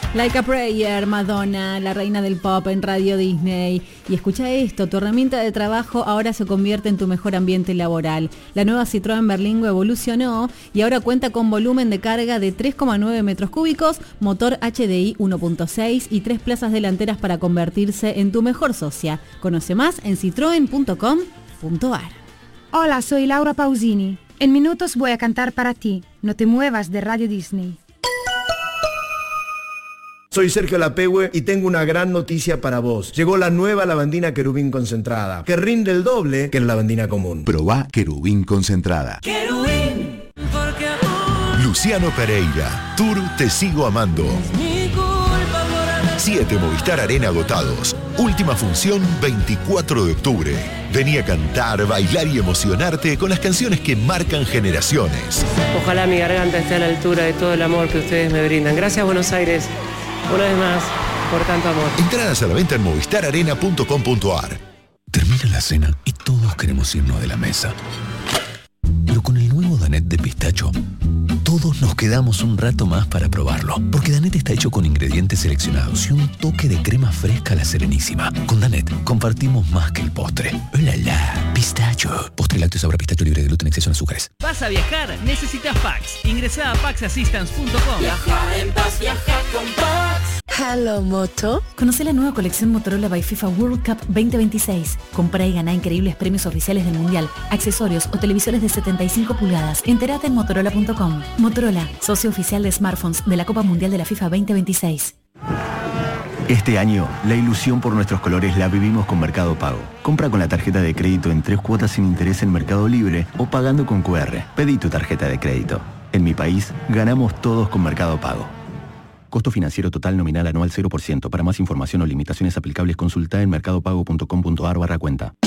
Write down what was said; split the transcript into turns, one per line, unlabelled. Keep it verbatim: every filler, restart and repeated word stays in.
Like a Prayer, Madonna, la reina del pop en Radio Disney. Y escucha esto, tu herramienta de trabajo ahora se convierte en tu mejor ambiente laboral. La nueva Citroën Berlingo evolucionó y ahora cuenta con volumen de carga de tres coma nueve metros cúbicos, motor H D I uno punto seis y tres plazas delanteras para convertirse en tu mejor socia. Conoce más en citroen punto com punto a r.
Hola, soy Laura Pausini. En minutos voy a cantar para ti. No te muevas de Radio Disney.
Soy Sergio Lapehue y tengo una gran noticia para vos. Llegó la nueva lavandina Querubín concentrada, que rinde el doble que la lavandina común.
Probá Querubín concentrada.
Querubín, porque amor.
Luciano Pereira, Tour Te Sigo Amando. Siete Movistar Arena agotados. Última función veinticuatro de octubre. Vení a cantar, bailar y emocionarte con las canciones que marcan generaciones.
Ojalá mi garganta esté a la altura de todo el amor que ustedes me brindan. Gracias, Buenos Aires, una vez más, por tanto amor.
Entradas a la venta en movistar arena punto com punto a r.
Termina la cena y todos queremos irnos de la mesa. Pero con el nuevo Danette de pistacho, todos nos quedamos un rato más para probarlo. Porque Danette está hecho con ingredientes seleccionados y un toque de crema fresca a la Serenísima. Con Danette compartimos más que el postre. ¡Hola, la! Pistacho. Postre lácteo sabor a pistacho libre de gluten, exceso en azúcares.
¿Vas a viajar? Necesitas Pax. Ingresá a pax assistance punto com.
Viaja en paz, viaja con Pax.
Hello Moto.
Conoce la nueva colección Motorola by FIFA World Cup veinte veintiséis. Comprá y ganá increíbles premios oficiales del Mundial, accesorios o televisores de setenta y cinco pulgadas. Entérate en motorola punto com. Motorola, socio oficial de smartphones de la Copa Mundial de la FIFA veinte veintiséis.
Este año, la ilusión por nuestros colores la vivimos con Mercado Pago. Compra con la tarjeta de crédito en tres cuotas sin interés en Mercado Libre o pagando con cu erre. Pedí tu tarjeta de crédito. En mi país, ganamos todos con Mercado Pago. Costo financiero total nominal anual cero por ciento. Para más información o limitaciones aplicables, consulta en mercadopago punto com punto a r barra cuenta.